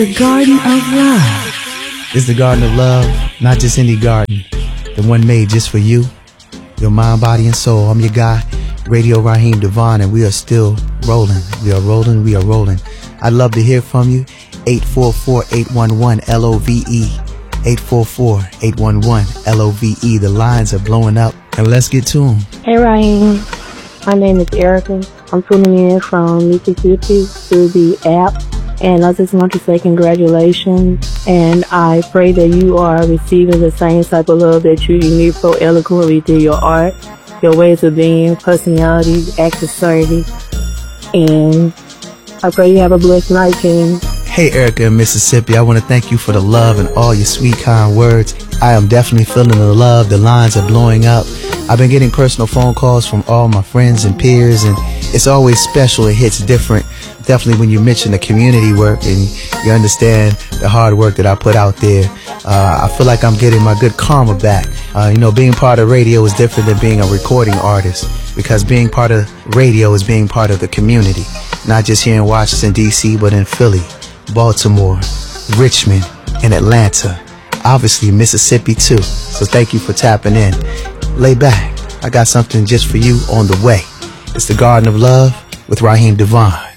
The Garden of Love. It's the Garden of Love, not just any garden, the one made just for you, your mind, body, and soul. I'm your guy, Radio Raheem Devon, and we are still rolling. We are rolling, we are rolling. I'd love to hear from you. 844-811-LOVE. 844-811-LOVE. The lines are blowing up, and let's get to them. Hey, Raheem. My name is Erica. I'm tuning in from Mississippi through the app. And I just want to say congratulations, and I pray that you are receiving the same type of love that you emit so eloquently through your art, your ways of being, personality, accessory, and I pray you have a blessed night, King. Hey, Erica in Mississippi, I want to thank you for the love and all your sweet, kind words. I am definitely feeling the love. The lines are blowing up. I've been getting personal phone calls from all my friends and peers, and it's always special. It hits different. Definitely when you mention the community work and you understand the hard work that I put out there. I feel like I'm getting my good karma back. Being part of radio is different than being a recording artist, because being part of radio is being part of the community, not just here in Washington, D.C., but in Philly, Baltimore, Richmond, and Atlanta. Obviously, Mississippi, too. So thank you for tapping in. Lay back. I got something just for you on the way. It's the Garden of Love with Raheem Devon.